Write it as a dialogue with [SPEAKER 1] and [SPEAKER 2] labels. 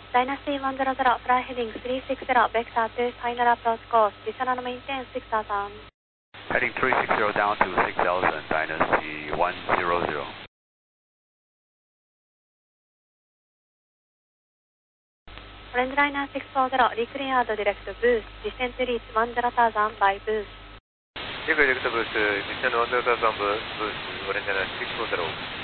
[SPEAKER 1] Dynasty 100, fly heading 360, vector to final approach course, descend maintain 6000.
[SPEAKER 2] Heading 360 down to 6000, Dynasty 100.
[SPEAKER 1] Orange liner 640, recleared direct boost, descent to reach 10,000 by boost.
[SPEAKER 3] Direct boost, descend 10,000 boost, orange liner 640.